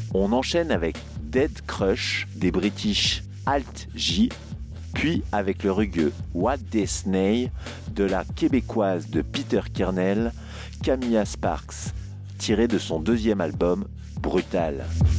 On enchaîne avec Dead Crush des British Alt J, puis avec le rugueux What Disney de la québécoise de Peter Kernel, Camilla Sparks, tiré de son deuxième album Brutal.